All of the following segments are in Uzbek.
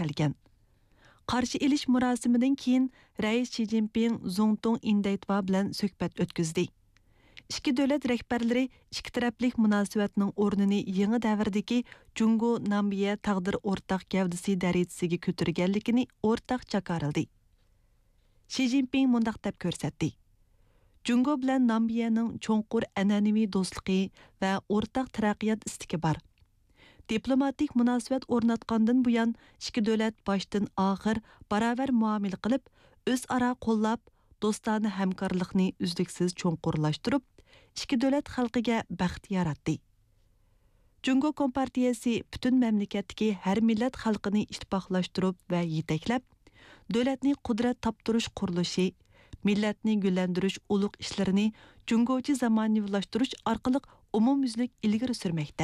kelgan. Qarshi elish murosimidan keyin Rais Xi Jinping Zongtong Indaytva bilan suhbat o'tkazdi. İki davlat rahbarlari ikki taraflik munosabatning o'rnini yangi davrdagi Jungo Nambiya taqdir o'rtaq gavdasi darajasiga ko'targanligini o'rtaq jakarıldi. Xi Jinping mundaq deb ko'rsatdi. Jungo bilan Nambiyaning cho'nqur an'anaviy do'stligi va o'rtaq taraqqiyot istigi bor. Diplomatik munosabat o'rnatgandan buyon ikki davlat boshdan oxir barobar muomala qilib, o'zaro qo'llab, do'stona hamkorlikni uzluksiz cho'nqurlashtirib, ikki davlat xalqiga baxt yaratdi. Jungo Kompartiyasi butun mamlakatdagi har millat xalqini ittifoqlashtirib va yetaklab, davlatni qudrat toptirish qurilishi, millatni gullantirish ulug' ishlarini jungochi zamonaviylashtirish orqali umumyuzlik ilgari surmoqda.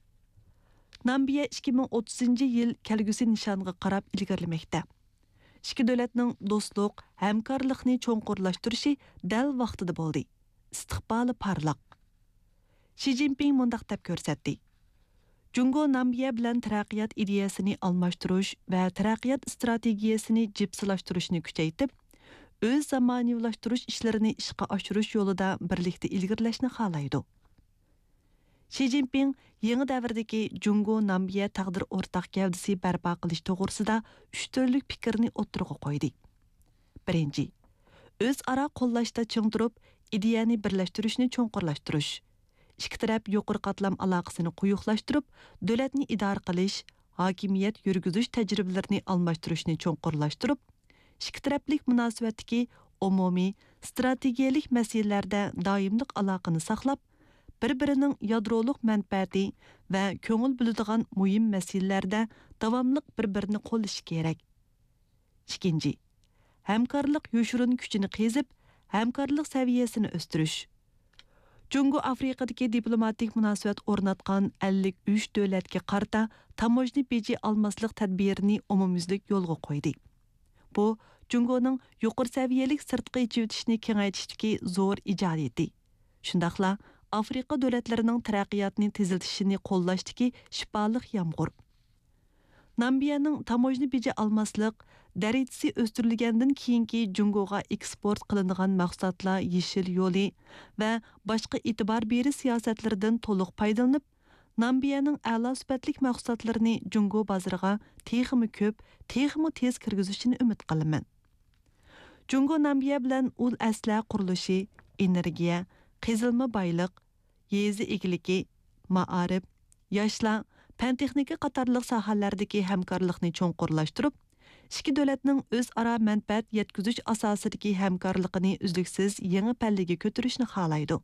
Nambiya 2030-yil kelgusi nishonga qarab ilgarilamoqda. İki davlatning do'stlik, hamkorlikni cho'nqurlashtirishi dal vaqtida bo'ldi. Istiqboli parlaq. Xi Jinping mundaq deb ko'rsatdi. Jungo Nambiya bilan taraqqiyot ideyasini almashtirish va taraqqiyot strategiyasini jipsilashtirishni kuchaytirib, o'z zamonaviylashtirish ishlarini ishga oshirish yo'lida birlikda ilgarilashni xohlaydi. Xi Jinping yangi davrdagi Jungo Nambiya taqdir o'rtaq gavdasi barpo qilish to'g'risida 3 turlik fikrni o'ttirg'a qo'ydi. Birinchi, o'zaro qo'llashda ching turib, ideyani birlashtirishni cho'nqurlashtirish. Ikki taraf yuqori qatlam aloqasini quyuqlashtirib, davlatni idora qilish, hokimiyat yurgizish tajribalarini almashtirishni cho'nqurlashtirib, ikki taraflik munosabatdagi umumiy strategiyalik masalalarda doimlik aloqani saqlab, bir-birining yadroliq manfaati va ko'ngil bo'ladigan muhim masalalarda davomliq bir-birini qo'llash kerak. Ikkinchi, hamkorlik yoshirin kuchini qezib, hamkorlik saviyasini o'stirish. Jungo Afrikadagi diplomatik munosabat o'rnatgan 53 davlatga qarta tamojni beji almaslik tadbirini umumyuzlik yo'lga qo'ydi. Bu Jungoning yuqori saviyalik sirtqi ijtihadini kengaytishdagi zo'r ijodiyati. Shundaqla Afrika davlatlarining taraqqiyotini teziltishini qo'llashdagi shifoliq yomg'ir. Nambiyaning tamojni beji almaslik darajasi o'stirilgandan keyingi Jungoga eksport qilinadigan mahsulotlar yeshil yo'li va boshqa e'tibor berish siyosatlaridan to'liq foydalanib, Nambiyaning a'lo sifatli mahsulotlarini Jungo bozoriga texmi ko'p, texmi tez kirgizishini umid qilaman. Jungo Nambiya bilan ul asla qurilishi, energiya, qazilma boyliq, yezi egiligi, ma'arif, yoshlar, fan texnika qatorliq sohalardagi hamkorlikni cho'nqurlashtirib, ikki davlatning o'zaro manfaat yetkazish asosidagi hamkorligini uzluksiz yangi pallaga ko'tarishni xohlaydi.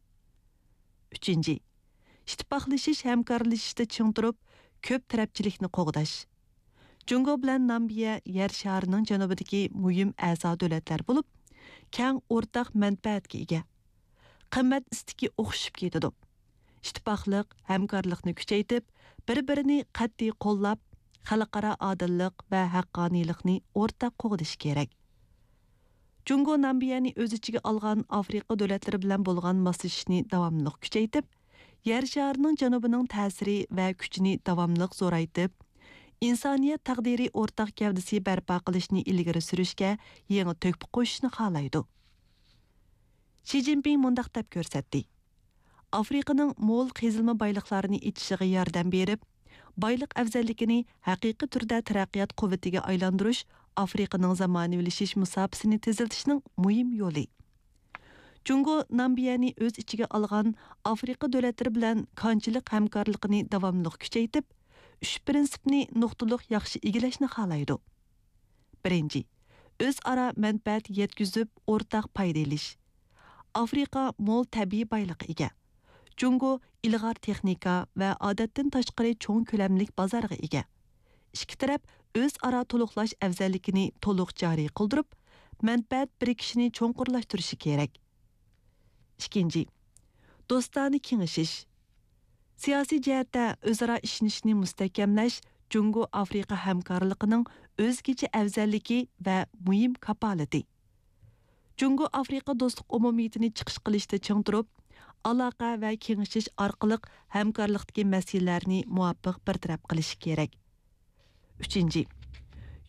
3. İttifoqlashish hamkorlashishda ching turib, ko'p tarafchilikni qo'g'dash. Jungo bilan Nambiya yer sharining janubidagi muhim a'zo davlatlar bo'lib, keng o'rtaq manfaatga ega. Qimmat istiki o'xshib ketadi. İttifoqlik, hamkorlikni kuchaytirib, bir-birini qat'iy qo'llab, xalqaro odillik va haqqoniylikni o'rtaq qo'g'dish kerak. Jungo Nambiyani o'z ichiga olgan Afrika davlatlari bilan bo'lgan moslashishni davomli kuchaytirib, yer sharining janubining ta'siri va kuchini davomli zo'raytib, insoniyat taqdiri o'rtaq gavdasi barpo qilishni ilgari surishga yangi to'p qo'shishni xohlaydi. Xi Jinping mundaq deb ko'rsatdi. Afrikaning mo'l qazilma boyliqlarini ichishiga yordam berib, boyliq afzalligini haqiqiy turda taraqqiyot quvvatiga aylantirish Afrikaning zamonaviylashish musofasini teziltishning muhim yo'li. Jungo Nambiyani o'z ichiga olgan Afrika davlatlari bilan konchilik hamkorligini davomli kuchaytirib, 3 prinsipni nuqtaliq yaxshi egilashni xohlaydi. Birinchi, o'zaro manfaat yetkazib o'rtaq foyda olish. Afrika mo'l tabiiy boyliqqa ega. Jungo ilg'or texnika va odatdan tashqari cho'ng ko'lamlik bozorga ega. Ikki taraf o'zaro to'liqlash afzalligini to'liq joriy qildirib, manfaat birikishini cho'nqurlashtirishi kerak. Ikkinchi, do'stona kengashish. Siyosiy jihatda o'zaro ishonishni mustahkamlash Jungo Afrika hamkorligining o'zgacha afzalligi va muhim kapolati. Jungo Afrika do'stlik umumiyatini chiqish qilishda ching turib, aloqa va kengashish orqali hamkorlikdagi masalalarni muvofiq bartaraf qilish kerak. 3.